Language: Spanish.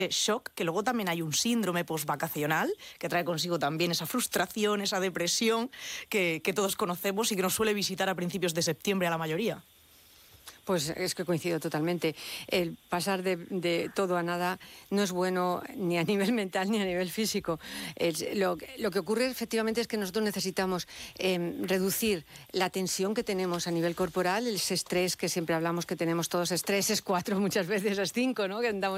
shock, que luego también hay un síndrome postvacacional que trae consigo también esa frustración, esa depresión que todos conocemos y que nos suele visitar a principios de septiembre a la mayoría. Pues es que coincido totalmente. El pasar de todo a nada no es bueno ni a nivel mental ni a nivel físico. Lo que ocurre efectivamente es que nosotros necesitamos reducir la tensión que tenemos a nivel corporal, ese estrés que siempre hablamos que tenemos todos, estrés es 4, muchas veces es 5, ¿no? Que andamos